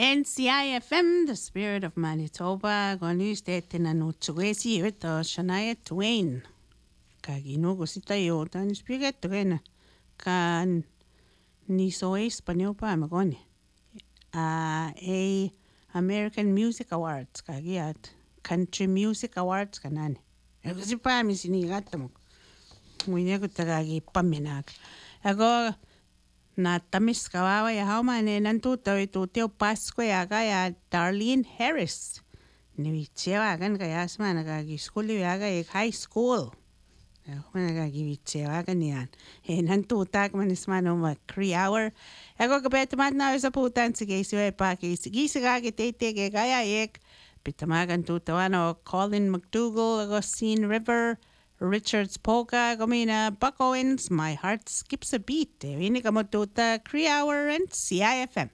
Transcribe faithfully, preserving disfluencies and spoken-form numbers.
N C I F M, the spirit of Manitoba, gonus de Tinanutsuesi, Irto, Shania Twain. Kagino gosita yo, tan spirit twain. Kan niso Espanol pa magoni. Ah, a American Music Awards, kagiat. Country Music Awards kanani. Kasi pa mi sinigat mo. Ngunya ko tagagi paminag. Ako, na tamis kawawa ya hauma ne nantuto itu teo Pasko ya kaya Darlene Harris. Ni chewa kan kaya asma nagagi school ya kaya high school. Ako nagagi chewa kan yan. Eh nantutak man isma no ma three hour. Ako kapet mat na sa putan sige siya pa kisi kisi kagi tete ke kaya ek pitamagan tuto ano Colin McDougall ako Scene River. Richard's Polka, Gomina, Buck Owens, My Heart Skips a Beat. Ini kamu tuta three hour and C I F M.